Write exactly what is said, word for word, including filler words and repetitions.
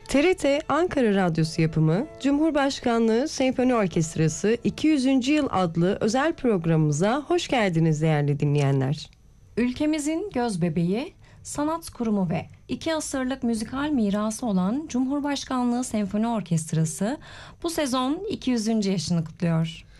T R T Ankara Radyosu yapımı Cumhurbaşkanlığı Senfoni Orkestrası iki yüzüncü. Yıl adlı özel programımıza hoş geldiniz değerli dinleyenler. Ülkemizin gözbebeği, sanat kurumu ve iki asırlık müzikal mirası olan Cumhurbaşkanlığı Senfoni Orkestrası bu sezon iki yüzüncü yaşını kutluyor.